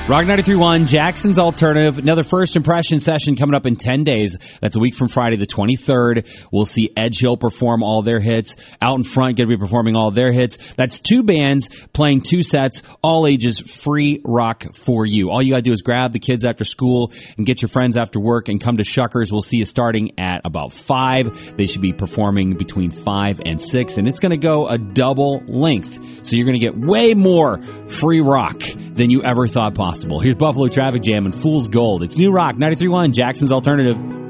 Rock 93.1, Jackson's Alternative. Another first impression session coming up in 10 days. That's a week from Friday the 23rd. We'll see Edge Hill perform all their hits. Out in Front going to be performing all their hits. That's two bands playing two sets, all ages, free rock for you. All you got to do is grab the kids after school and get your friends after work and come to Shuckers. We'll see you starting at about 5. They should be performing between 5 and 6, and it's going to go a double length. So you're going to get way more free rock than you ever thought possible. Here's Buffalo Traffic Jam and Fool's Gold. It's New Rock 93.1, Jackson's Alternative.